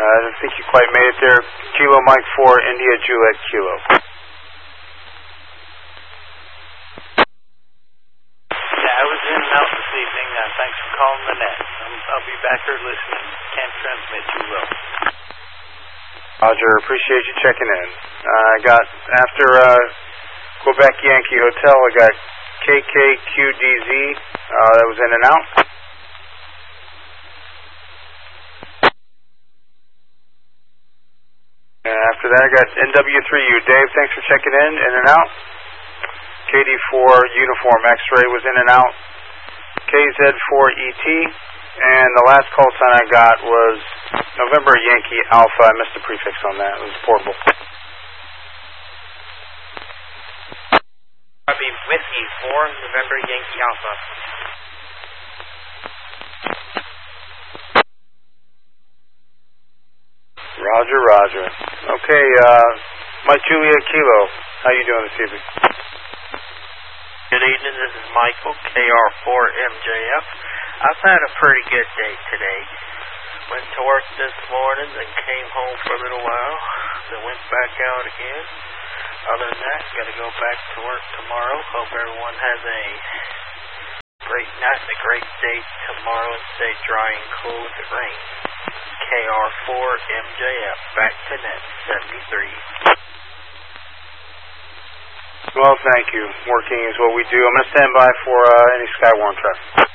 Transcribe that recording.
I don't think you quite made it there. Kilo Mike 4, India Juliet Kilo. Yeah, I was in and out this evening. Thanks for calling the net. I'll be back here listening. Can't transmit too well. Roger, appreciate you checking in. I got, after Quebec Yankee Hotel, I got KKQDZ. That was in and out. And after that, I got NW3U. Dave, thanks for checking in and out. KD4 Uniform X-Ray was in and out. KZ4ET. And the last call sign I got was November Yankee Alpha. I missed the prefix on that. It was portable. Copy Whiskey 4, November Yankee Alpha. Roger, roger. Okay, Mike Juliet Kilo. How you doing this evening? Good evening, this is Michael, KR4MJF. I've had a pretty good day today. Went to work this morning, then came home for a little while, then went back out again. Other than that, got to go back to work tomorrow. Hope everyone has a great night and a great day tomorrow and stay dry and cool if it rains. KR4MJF, back to net 73. Well, thank you. Working is what we do. I'm going to stand by for any Skywarn traffic.